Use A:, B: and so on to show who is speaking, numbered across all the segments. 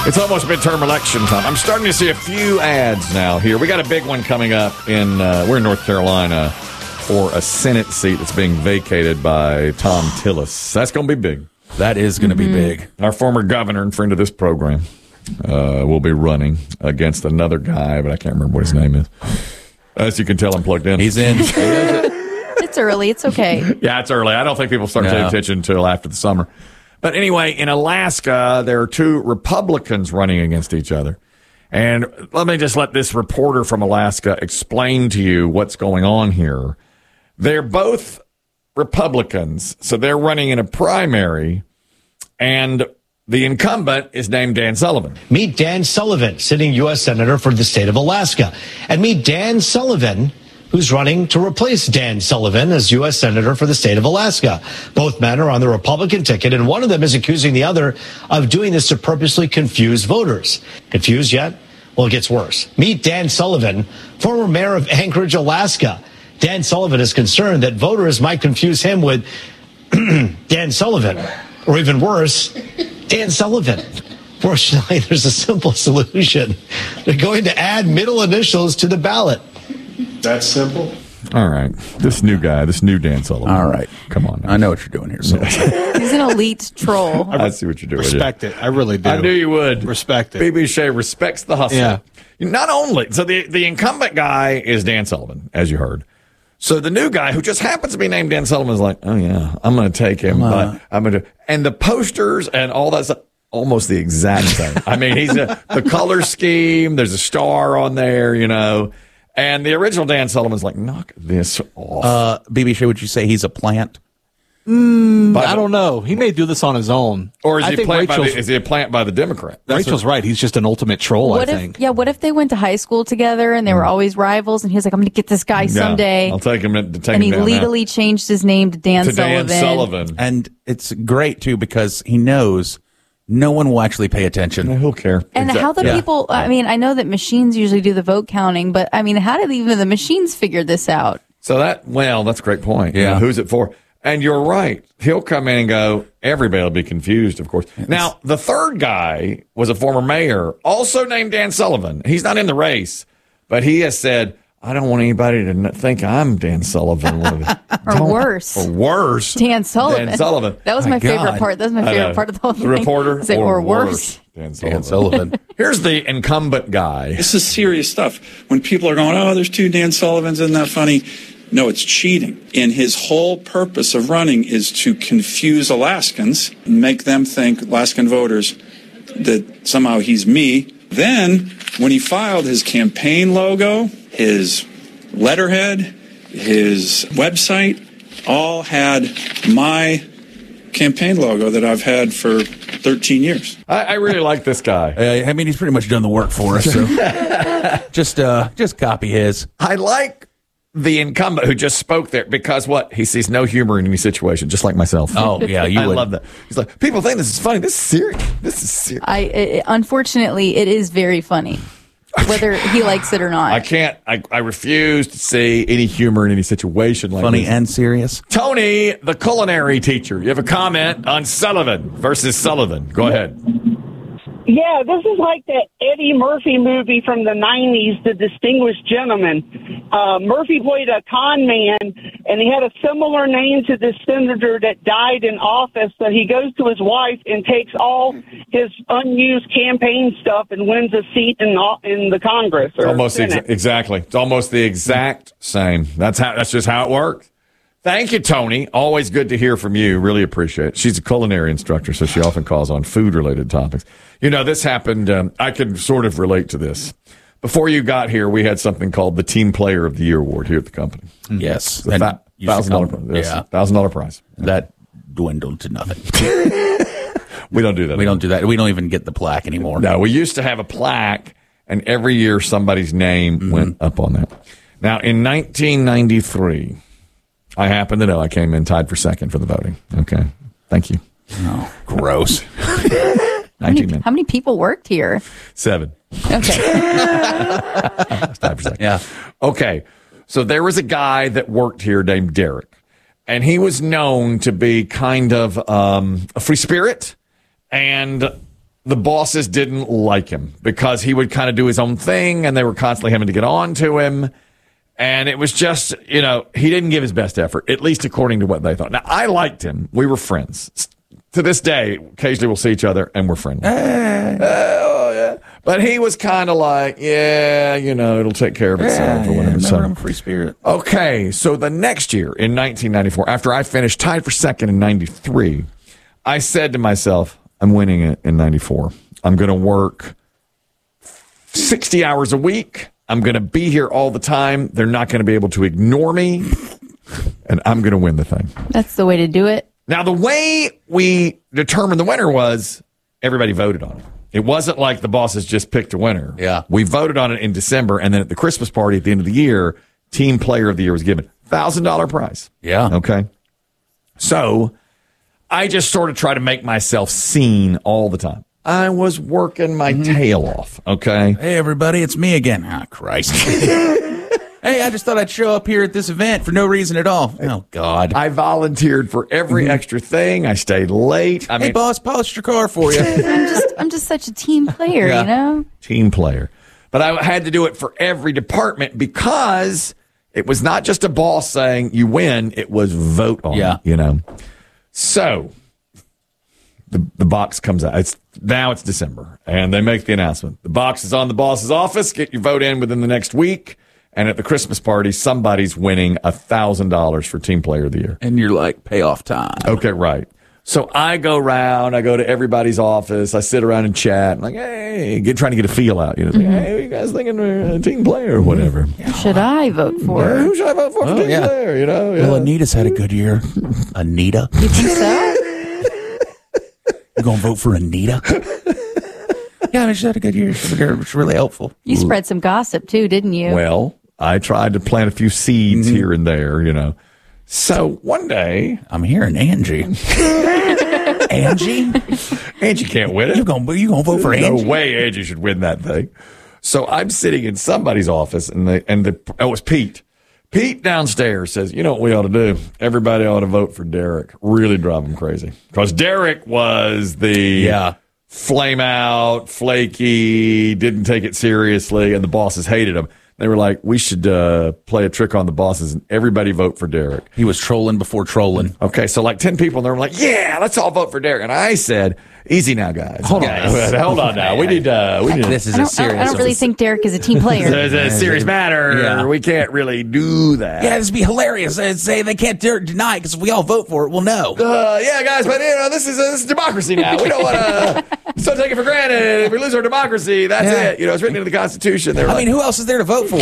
A: It's almost midterm election time. I'm starting to see a few ads now here. We got a big one coming up we're in North Carolina for a Senate seat that's being vacated by Tom Tillis. That's going to be big.
B: That is going to be big.
A: Our former governor and friend of this program will be running against another guy, but I can't remember what his name is. As you can tell, I'm plugged in.
B: He's in.
C: It's early. It's okay.
A: Yeah, it's early. I don't think people start paying attention until after the summer. But anyway, in Alaska, there are two Republicans running against each other. And let me just let this reporter from Alaska explain to you what's going on here. They're both Republicans, so they're running in a primary, and the incumbent is named Dan Sullivan.
D: Meet Dan Sullivan, sitting U.S. Senator for the state of Alaska. And meet Dan Sullivan, who's running to replace Dan Sullivan as U.S. Senator for the state of Alaska. Both men are on the Republican ticket, and one of them is accusing the other of doing this to purposely confuse voters. Confused yet? Well, it gets worse. Meet Dan Sullivan, former mayor of Anchorage, Alaska. Dan Sullivan is concerned that voters might confuse him with Dan Sullivan, or even worse, Dan Sullivan. Fortunately, there's a simple solution. They're going to add middle initials to the ballot.
E: That's simple.
A: All right. This new guy, this new Dan Sullivan.
B: All right.
A: Come on now.
B: I know what you're doing here. So.
C: He's an elite troll.
A: I see what you're doing.
E: Respect it. I really do.
A: I knew you would.
E: Respect it.
A: BB Shea respects the hustle.
E: Yeah.
A: Not only, so the incumbent guy is Dan Sullivan, as you heard. So the new guy, who just happens to be named Dan Sullivan, is like, oh yeah, I'm going to take him. But I'm going to, and the posters and all that stuff, almost the exact same. I mean, the color scheme, there's a star on there, you know. And the original Dan Sullivan's like, knock this off.
B: BB Shea, would you say he's a plant?
E: I don't know. He may do this on his own.
A: Or is he a plant by the Democrat?
E: Rachel's right. He's just an ultimate troll, I think.
C: What if they went to high school together and they were always rivals, and he was like, I'm going to get this guy someday.
A: I'll take him
C: and he legally changed his name to Dan Sullivan.
B: And it's great, too, because he knows no one will actually pay attention.
A: Who'll care?
C: And how the people, I mean, I know that machines usually do the vote counting, but I mean, how did even the machines figure this out?
A: So that's a great point.
B: Yeah.
A: You know, who's it for? And you're right. He'll come in and go, everybody will be confused, of course. Now, the third guy was a former mayor, also named Dan Sullivan. He's not in the race, but he has said, I don't want anybody to think I'm Dan Sullivan.
C: Or worse. Dan Sullivan.
A: Dan Sullivan.
C: That was my favorite part. That was my favorite part of the whole thing.
A: The reporter.
C: Or worse.
A: Dan
B: Sullivan.
A: Here's the incumbent guy.
F: This is serious stuff. When people are going, oh, there's two Dan Sullivans, isn't that funny? No, it's cheating. And his whole purpose of running is to confuse Alaskans and make them think, Alaskan voters, that somehow he's me. Then, when he filed his campaign logo, his letterhead, his website, all had my campaign logo that I've had for 13 years.
A: I really like this guy.
B: I mean, he's pretty much done the work for us. So just copy his.
A: I like the incumbent who just spoke there because he sees no humor in any situation, just like myself.
B: Oh, yeah, you would.
A: I love that. He's like, people think this is funny. This is serious. This is serious.
C: Unfortunately, it is very funny, whether he likes it or not.
A: I refuse to see any humor in any situation like
B: funny
A: this.
B: and serious.
A: Tony, the culinary teacher, you have a comment on Sullivan versus Sullivan. Go ahead.
G: Yeah, this is like that Eddie Murphy movie from the 90s, The Distinguished Gentleman. Murphy played a con man, and he had a similar name to this senator that died in office. So he goes to his wife and takes all his unused campaign stuff and wins a seat in the Congress. Or
A: almost exactly. It's almost the exact same. That's just how it works. Thank you, Tony. Always good to hear from you. Really appreciate it. She's a culinary instructor, so she often calls on food-related topics. You know, this happened. I can sort of relate to this. Before you got here, we had something called the Team Player of the Year award here at the company.
B: Yes.
A: $1,000 prize.
B: That dwindled to nothing.
A: We don't do that.
B: We don't do that. We don't even get the plaque anymore.
A: No, we used to have a plaque, and every year somebody's name went up on that. Now, in 1993... I happen to know I came in tied for second for the voting. Okay. Thank you.
B: Oh, gross.
C: How many people worked here?
A: 7.
C: Okay.
A: Tied for second.
B: Yeah.
A: Okay. So there was a guy that worked here named Derek, and he was known to be kind of a free spirit and the bosses didn't like him because he would kind of do his own thing and they were constantly having to get on to him. And it was just, he didn't give his best effort, at least according to what they thought. Now, I liked him. We were friends. To this day, occasionally we'll see each other and we're friendly. Yeah. But he was kind of like, it'll take care of itself or whatever. So
B: I'm a free spirit.
A: Okay, so the next year in 1994, after I finished tied for second in 93, I said to myself, I'm winning it in 94. I'm going to work 60 hours a week. I'm going to be here all the time. They're not going to be able to ignore me, and I'm going to win the thing.
C: That's the way to do it.
A: Now, the way we determined the winner was everybody voted on it. It wasn't like the bosses just picked a winner.
B: Yeah.
A: We voted on it in December, and then at the Christmas party at the end of the year, Team Player of the Year was given. $1,000 prize.
B: Yeah.
A: Okay. So I just sort of try to make myself seen all the time. I was working my tail off. Okay.
B: Hey, everybody, it's me again. Ah, Christ. Hey, I just thought I'd show up here at this event for no reason at all. Oh, God.
A: I volunteered for every extra thing. I stayed late.
B: Hey, boss, polished your car for you.
C: I'm just such a team player,
A: Team player. But I had to do it for every department because it was not just a boss saying you win. It was vote on it, So the box comes out. Now it's December, and they make the announcement. The box is on the boss's office. Get your vote in within the next week. And at the Christmas party, somebody's winning $1,000 for Team Player of the Year.
B: And you're like, payoff time.
A: Okay, right. So I go around, I go to everybody's office, I sit around and chat, I'm like, hey, trying to get a feel out. Hey, what you guys thinking a team player or whatever?
C: Who should I vote for?
A: Who should I vote for team player?
B: Well, Anita's had a good year. Anita?
C: You think so?
B: You going to vote for Anita? Yeah, I mean, she had a good year. She was really helpful.
C: You spread some gossip, too, didn't you?
A: Well, I tried to plant a few seeds here and there, So one day,
B: I'm hearing Angie. Angie?
A: Angie can't win it.
B: You gonna vote for Angie?
A: No way Angie should win that thing. So I'm sitting in somebody's office, and it was Pete. Pete downstairs says, you know what we ought to do? Everybody ought to vote for Derek. Really drive him crazy. Because Derek was the flame out, flaky, didn't take it seriously, and the bosses hated him. They were like, we should play a trick on the bosses and everybody vote for Derek.
B: He was trolling before trolling.
A: Okay, so like 10 people, and they were like, yeah, let's all vote for Derek. And I said, easy now, guys. Hold on now. We need
B: this is a serious.
C: I don't really think Derek is a team player.
A: It's a serious matter.
B: Yeah.
A: We can't really do that.
B: Yeah, this would be hilarious. I'd say they can't deny it because if we all vote for it, we'll know.
A: Yeah, guys, but this is democracy now. We don't want to take it for granted. If we lose our democracy, that's it. It's written into the Constitution. I
B: mean, who else is there to vote for?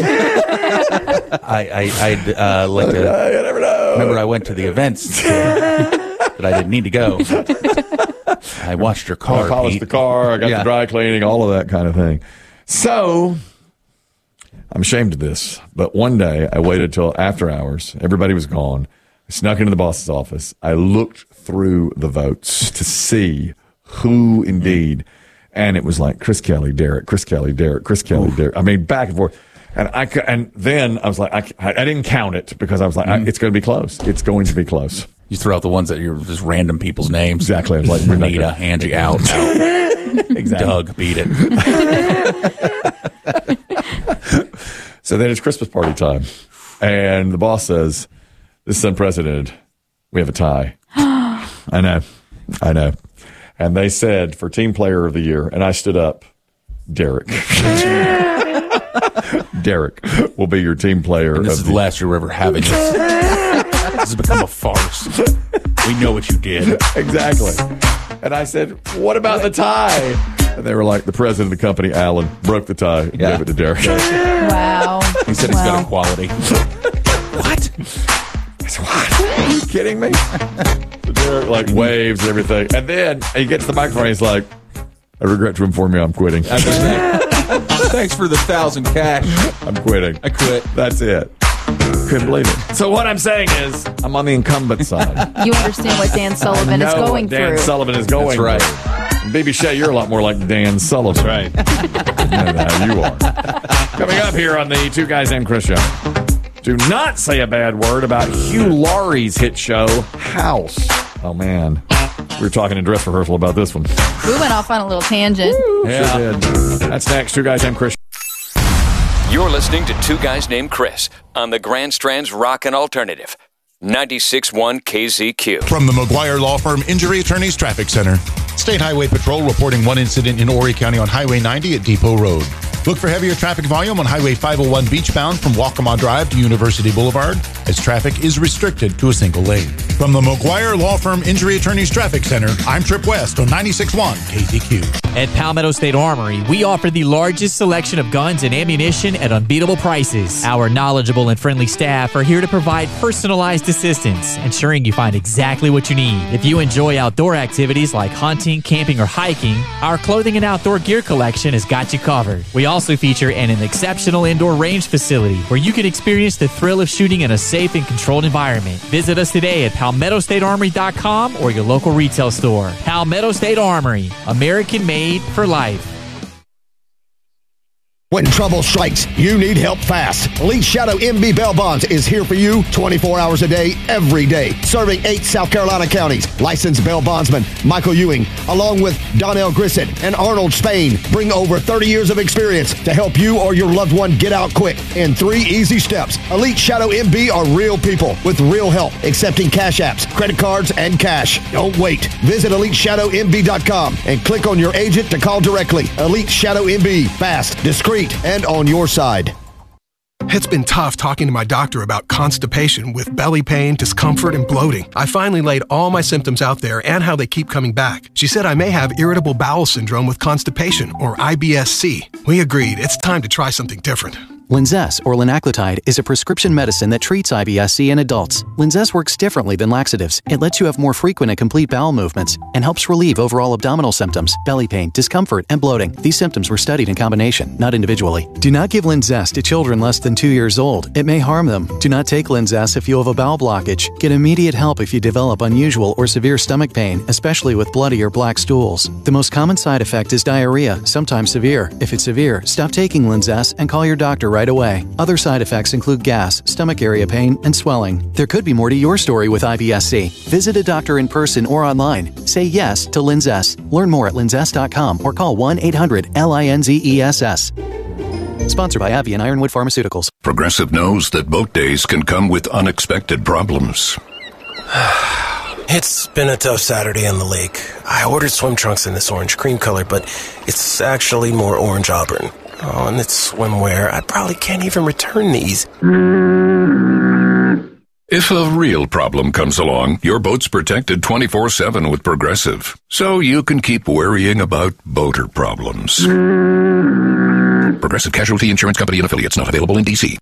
B: I'd like to.
A: You never know.
B: Remember, I went to the events that I didn't need to go. I washed your car.
A: I polished the car. I got the dry cleaning, all of that kind of thing. So I'm ashamed of this, but one day I waited till after hours. Everybody was gone. I snuck into the boss's office. I looked through the votes to see who indeed, and it was like Chris Kelly, Derek, Chris Kelly, Derek, Chris Kelly, Derek. I mean, back and forth. And then I was like, I didn't count it because I was like, it's going to be close. It's going to be close.
B: You throw out the ones that you're just random people's names.
A: Exactly. I was like,
B: Renita, Angie out.
A: Exactly.
B: Doug, beat it.
A: So then it's Christmas party time. And the boss says, this is unprecedented. We have a tie. I know. And they said for Team Player of the Year, and I stood up, Derek. Derek will be your team player.
B: And this is the last year we're ever having this. This has become a farce. We know what you did.
A: Exactly. And I said, what about the tie? And they were like, the president of the company, Alan, broke the tie and gave it to Derek.
C: Wow.
B: He said it's got equality. What?
A: What? Are you kidding me? So Derek waves and everything. And then he gets the microphone and he's like, I regret to inform you I'm quitting.
B: Thanks for the 1,000 cash.
A: I'm quitting.
B: I quit.
A: That's it. Couldn't believe it. So what I'm saying is, I'm on the incumbent side.
C: You understand what Dan Sullivan is going through.
A: Dan Sullivan is going through.
B: That's right.
A: And Baby Shay, you're a lot more like Dan Sullivan.
E: Right.
A: You are. Coming up here on the Two Guys Named Chris show. Do not say a bad word about Hugh Laurie's hit show, House. Oh, man. We were talking in dress rehearsal about this one.
C: We went off on a little tangent.
A: Yeah. Sure did. That's next. Two Guys Named Chris.
H: You're listening to Two Guys Named Chris on the Grand Strand's Rockin' Alternative, 96.1 KZQ.
I: From the McGuire Law Firm Injury Attorneys Traffic Center, State Highway Patrol reporting one incident in Horry County on Highway 90 at Depot Road. Look for heavier traffic volume on Highway 501 beachbound from Waccamaw Drive to University Boulevard, as traffic is restricted to a single lane. From the McGuire Law Firm Injury Attorneys Traffic Center, I'm Trip West on 96.1 KZQ.
J: At Palmetto State Armory, we offer the largest selection of guns and ammunition at unbeatable prices. Our knowledgeable and friendly staff are here to provide personalized assistance, ensuring you find exactly what you need. If you enjoy outdoor activities like hunting, camping, or hiking, our clothing and outdoor gear collection has got you covered. We also feature an exceptional indoor range facility where you can experience the thrill of shooting in a safe and controlled environment. Visit us today at PalmettoStateArmory.com or your local retail store. Palmetto State Armory, American made for life.
K: When trouble strikes, you need help fast. Elite Shadow MB Bail Bonds is here for you 24 hours a day, every day. Serving 8 South Carolina counties. Licensed bail bondsman Michael Ewing, along with Donnell Grissett and Arnold Spain, bring over 30 years of experience to help you or your loved one get out quick in 3 easy steps. Elite Shadow MB are real people with real help, accepting cash apps, credit cards, and cash. Don't wait. Visit EliteShadowMB.com and click on your agent to call directly. Elite Shadow MB, fast, discreet, and on your side.
L: It's been tough talking to my doctor about constipation with belly pain, discomfort, and bloating. I finally laid all my symptoms out there and how they keep coming back. She said I may have irritable bowel syndrome with constipation, or IBS-C. We agreed it's time to try something different.
M: Linzess, or linaclotide, is a prescription medicine that treats IBS-C in adults. Linzess works differently than laxatives. It lets you have more frequent and complete bowel movements and helps relieve overall abdominal symptoms, belly pain, discomfort, and bloating. These symptoms were studied in combination, not individually. Do not give Linzess to children less than 2 years old. It may harm them. Do not take Linzess if you have a bowel blockage. Get immediate help if you develop unusual or severe stomach pain, especially with bloody or black stools. The most common side effect is diarrhea, sometimes severe. If it's severe, stop taking Linzess and call your doctor right away. Other side effects include gas, stomach area pain, and swelling. There could be more to your story with IBS-C. Visit a doctor in person or online. Say yes to Linzess. Learn more at linzess.com or call 1-800-LINZESS. Sponsored by AbbVie and Ironwood Pharmaceuticals.
N: Progressive knows that boat days can come with unexpected problems.
O: It's been a tough Saturday on the lake. I ordered swim trunks in this orange cream color, but it's actually more orange auburn. Oh, and it's swimwear. I probably can't even return these.
N: If a real problem comes along, your boat's protected 24/7 with Progressive, so you can keep worrying about boater problems. Progressive Casualty Insurance Company and Affiliates, not available in D.C.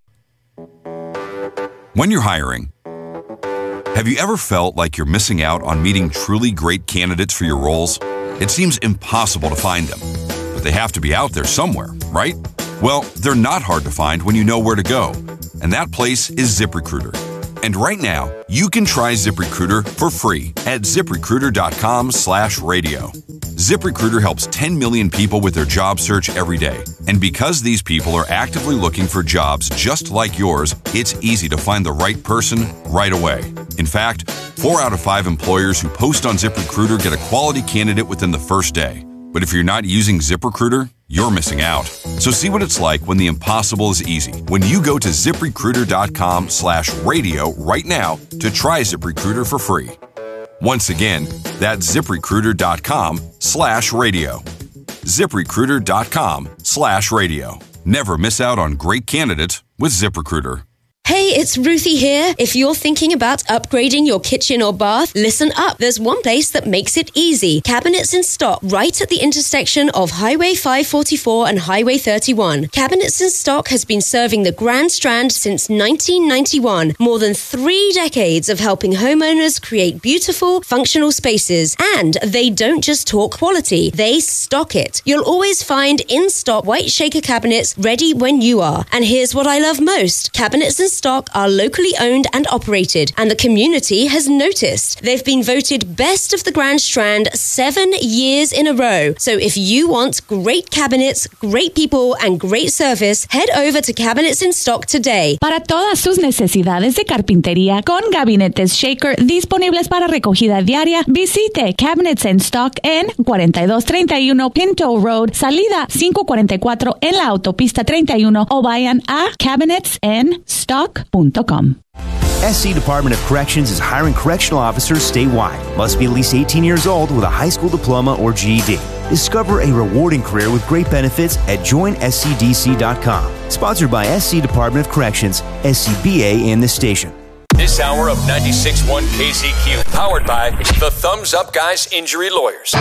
P: When you're hiring, have you ever felt like you're missing out on meeting truly great candidates for your roles? It seems impossible to find them, but they have to be out there somewhere, right? Well, they're not hard to find when you know where to go, and that place is ZipRecruiter. And right now, you can try ZipRecruiter for free at ZipRecruiter.com/radio. ZipRecruiter helps 10 million people with their job search every day. And because these people are actively looking for jobs just like yours, it's easy to find the right person right away. In fact, 4 out of 5 employers who post on ZipRecruiter get a quality candidate within the first day. But if you're not using ZipRecruiter, you're missing out. So see what it's like when the impossible is easy. When you go to ZipRecruiter.com/radio right now to try ZipRecruiter for free. Once again, that's ZipRecruiter.com/radio. ZipRecruiter.com/radio. Never miss out on great candidates with ZipRecruiter.
Q: Hey, it's Ruthie here. If you're thinking about upgrading your kitchen or bath, listen up. There's one place that makes it easy. Cabinets in Stock, right at the intersection of Highway 544 and Highway 31. Cabinets in Stock has been serving the Grand Strand since 1991. More than 3 decades of helping homeowners create beautiful, functional spaces. And they don't just talk quality, they stock it. You'll always find in-stock white shaker cabinets ready when you are. And here's what I love most. Cabinets in Stock stock are locally owned and operated, and the community has noticed. They've been voted best of the Grand Strand 7 years in a row. So if you want great cabinets, great people, and great service, head over to Cabinets in Stock today.
R: Para todas sus necesidades de carpintería con gabinetes Shaker disponibles para recogida diaria, visite Cabinets in Stock en 4231 Pinto Road, salida 544 en la autopista 31, o vayan a cabinetsandstock.com.
S: SC Department of Corrections is hiring correctional officers statewide. Must be at least 18 years old with a high school diploma or GED. Discover a rewarding career with great benefits at joinscdc.com. Sponsored by SC Department of Corrections, SCBA, and the station.
H: This hour of 96.1 KZQ, powered by the Thumbs Up Guys Injury Lawyers.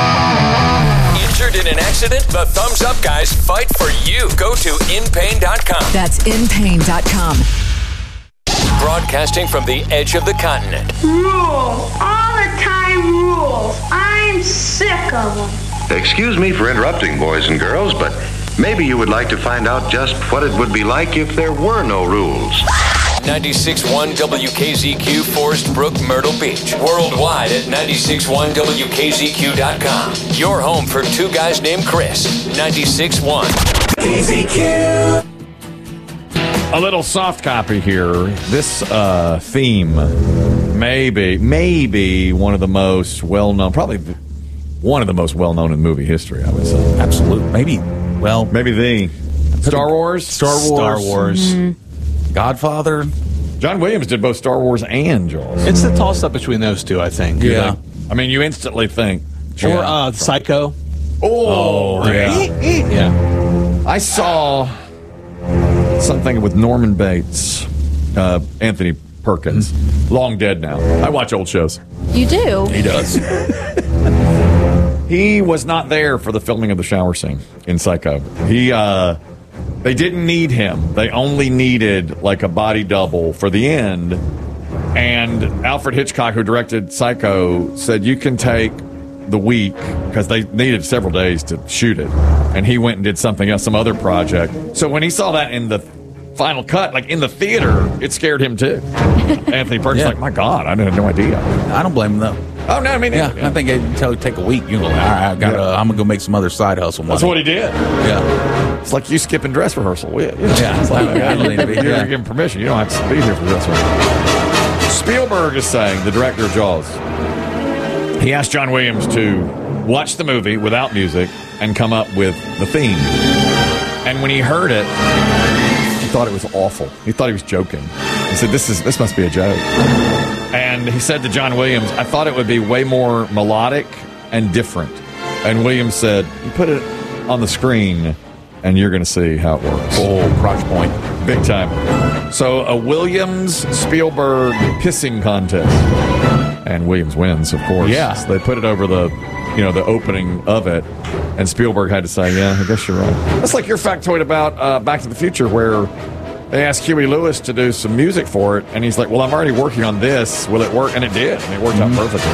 H: Injured in an accident? The Thumbs Up Guys fight for you. Go to inpain.com.
T: That's inpain.com.
H: Broadcasting from the edge of the continent.
U: Rules. All the time rules. I'm sick of them.
V: Excuse me for interrupting, boys and girls, but maybe you would like to find out just what it would be like if there were no rules.
H: 96.1 WKZQ, Forest Brook, Myrtle Beach. Worldwide at 96.1WKZQ.com. Your home for two guys named Chris. 96.1 KZQ.
A: A little soft copy here. This theme may be one of the most well-known, probably one of the most well-known in movie history, I would say.
B: Absolutely. Maybe
A: the Star Wars.
B: Mm-hmm. Godfather.
A: John Williams did both Star Wars and Jaws.
E: It's the toss-up between those two, I think.
A: Yeah. I mean, you instantly think.
E: Or Psycho.
A: Oh,
E: yeah.
A: I saw something with Norman Bates, Anthony Perkins, long dead now. I watch old shows.
C: You do?
A: He does. He was not there for the filming of the shower scene in Psycho. They didn't need him. They only needed like a body double for the end. And Alfred Hitchcock, who directed Psycho, said you can take the week, because they needed several days to shoot it. And he went and did something else, some other project. So when he saw that in the final cut, like in the theater, it scared him too. Anthony Perkins, like, my God, I had no idea.
B: I don't blame him though.
A: Oh no, I mean,
B: I think it'd take a week. You know, all right, I'm gonna go make some other side hustle money.
A: That's what he did.
B: Yeah,
A: it's like you skipping dress rehearsal.
B: Yeah, it's like I don't need to be here.
A: You're giving permission. You don't have to be here for dress rehearsal. Spielberg is saying, the director of Jaws, he asked John Williams to watch the movie without music and come up with the theme. And when he heard it, he thought it was awful. He thought he was joking. He said, "This must be a joke." And he said to John Williams, "I thought it would be way more melodic and different." And Williams said, "You put it on the screen and you're going to see how it works."
B: Oh, crotch point.
A: Big time. So a Williams-Spielberg pissing contest. And Williams wins, of course.
B: Yeah.
A: So they put it over the opening of it. And Spielberg had to say, yeah, I guess you're right. That's like your factoid about Back to the Future, where they asked Huey Lewis to do some music for it, and he's like, well, I'm already working on this. Will it work? And it did. And it worked out perfectly.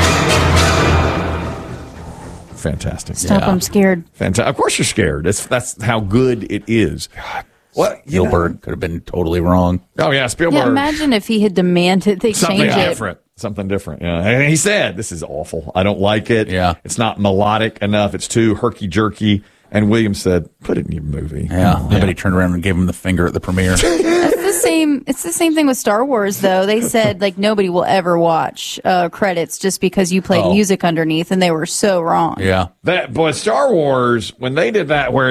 A: Fantastic.
C: Stop, I'm scared.
A: Fantastic. Of course you're scared. That's how good it is. God.
B: What? Spielberg could have been totally wrong.
A: Oh, yeah, Spielberg.
C: Yeah, imagine if he had demanded they change it.
A: Something different. Yeah. And he said, this is awful. I don't like it.
B: Yeah.
A: It's not melodic enough. It's too herky-jerky. And Williams said, put it in your movie.
B: Yeah. I bet he turned around and gave him the finger at the premiere.
C: It's the same thing with Star Wars, though. They said, like, nobody will ever watch credits just because you played music underneath, and they were so wrong.
B: Yeah.
A: Star Wars, when they did that, where